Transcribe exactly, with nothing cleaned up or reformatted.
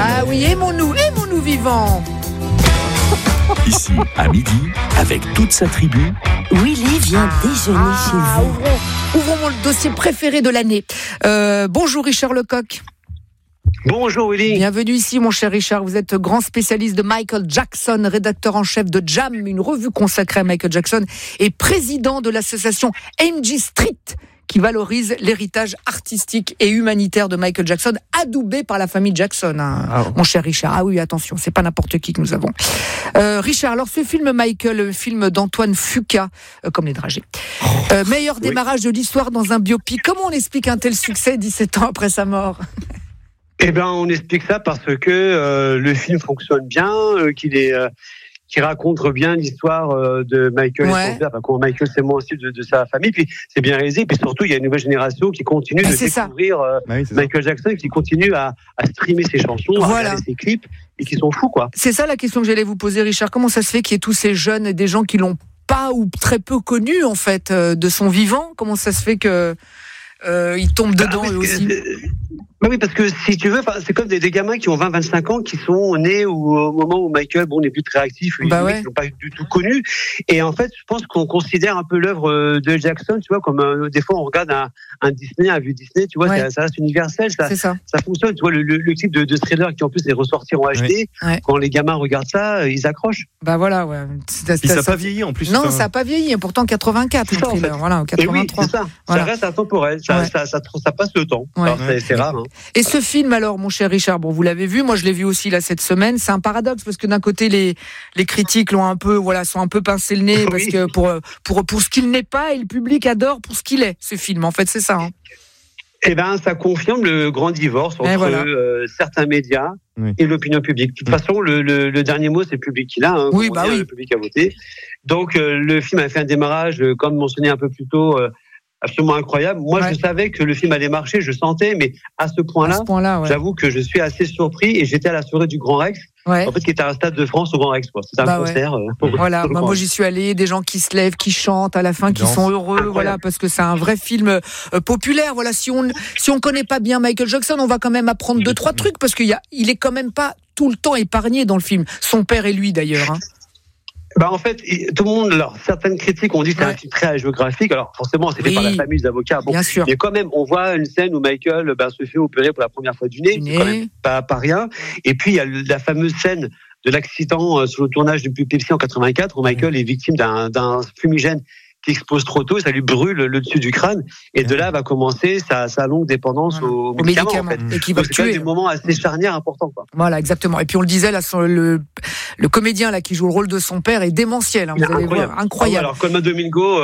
Ah oui, aimons-nous, aimons-nous vivants. Ici, à midi, avec toute sa tribu, Willy vient déjeuner Ah, chez vous. ouvrons, ouvrons mon dossier préféré de l'année. Euh, bonjour Richard Lecoq. Bonjour Willy. Bienvenue ici mon cher Richard. Vous êtes grand spécialiste de Michael Jackson, rédacteur en chef de Jam, une revue consacrée à Michael Jackson, et président de l'association M J Street, qui valorise l'héritage artistique et humanitaire de Michael Jackson, adoubé par la famille Jackson, hein, Ah. mon cher Richard. Ah oui, attention, c'est pas n'importe qui que nous avons. Euh, Richard, alors ce film Michael, le film d'Antoine Fuqua, euh, comme les dragées, euh, meilleur démarrage de l'histoire dans un biopic. Comment on explique un tel succès dix-sept ans après sa mort ? Eh ben, on explique ça parce que euh, le film fonctionne bien, euh, qu'il est, euh, qu'il raconte bien l'histoire euh, de Michael Ouais. et son père, enfin, comment Michael s'est aussi de, de sa famille. Puis c'est bien réalisé. Puis surtout, il y a une nouvelle génération qui continue Ben, de c'est ça. découvrir euh, Bah oui, c'est ça. Michael Jackson, qui continue à, à streamer ses chansons, à Voilà. regarder ses clips, et qui sont fous, quoi. C'est ça la question que j'allais vous poser, Richard. Comment ça se fait qu'il y ait tous ces jeunes, des gens qui l'ont pas ou très peu connu en fait euh, de son vivant ? Comment ça se fait que euh, ils tombent dedans Ah, eux parce aussi ? que, euh, bah oui, parce que si tu veux, enfin, c'est comme des, des gamins qui ont vingt vingt-cinq ans, qui sont nés ou, au moment où Michael, bon, n'est plus très actif, Bah ils ouais. ne l'ont pas du tout connu. Et en fait, je pense qu'on considère un peu l'œuvre euh, de Jackson, tu vois, comme euh, des fois on regarde un, un Disney, un vieux Disney, tu vois, Ouais. ça, ça reste universel, ça, C'est ça. ça fonctionne. Tu vois, le, le, le clip de, de Thriller qui en plus est ressorti en H D, Ouais. quand les gamins regardent ça, euh, ils accrochent. Bah voilà, ouais. C'est- Puis ça n'a ça- pas vieilli en plus. Non, ça. ça n'a pas vieilli. Et pourtant quatre-vingt-quatre, C'est le ça, en thriller. fait. Voilà, Et oui, quatre-vingt-trois. c'est ça. Voilà. Ça reste intemporel. Ça, Ouais. ça, ça, ça, ça passe le temps. Ouais. Alors, c'est, c'est rare. Hein. Et ce film, alors, mon cher Richard, bon, vous l'avez vu, moi je l'ai vu aussi là cette semaine. C'est un paradoxe parce que d'un côté, les les critiques l'ont un peu, voilà, sont un peu pincé le nez Oui. parce que pour pour pour ce qu'il n'est pas, et le public adore pour ce qu'il est. Ce film, en fait, c'est ça. Hein. Eh ben, ça confirme le grand divorce entre voilà. euh, certains médias Oui. et l'opinion publique. De toute Mm. façon, le, le, le dernier mot, c'est le public qui l'a. Hein, Oui, Comment bah dire, oui. Le public a voté. Donc, euh, le film a fait un démarrage, euh, comme mentionné un peu plus tôt, euh, absolument incroyable. Moi, Ouais. je savais que le film allait marcher, je sentais, mais à ce À point-là, ce point-là, ouais. j'avoue que je suis assez surpris et j'étais à la soirée du Grand Rex, Ouais. en fait, qui était à un stade de France au Grand Rex. Quoi. C'était un Bah ouais. concert. euh, Voilà, sur le moi, Grand moi Rex. j'y suis allé, des gens qui se lèvent, qui chantent à la fin, qui Danse. sont heureux, Incroyable. voilà, parce que c'est un vrai film euh, populaire. Voilà, si on si on connaît pas bien Michael Jackson, on va quand même apprendre deux trois trucs parce qu'il y a, il est quand même pas tout le temps épargné dans le film. Son père et lui d'ailleurs. Hein. Bah en fait, il- tout le monde, alors certaines critiques ont dit que c'est Ouais. un film très géographique. Alors forcément, c'est fait Oui. par la famille des avocats. Bon, Bien sûr. mais quand même, on voit une scène où Michael ben, se fait opérer pour la première fois du nez. Du C'est quand nez. même pas, pas rien. Et puis il y a le- la fameuse scène de l'accident euh, sur le tournage du Pepsi en quatre-vingt-quatre où Michael est victime d'un, d'un fumigène qui explose trop tôt, et ça lui brûle le dessus du crâne. Et de là va commencer sa, sa longue dépendance Voilà. aux, Aux médicaments. médicaments, En fait. et qui va Donc, le c'est quand même tuer. des moments assez charnières importants. Quoi. Voilà, exactement. Et puis on le disait là, sur le le comédien là qui joue le rôle de son père est démentiel. Hein, Il vous est allez incroyable. voir, incroyable. Ah ouais, alors Colman Domingo.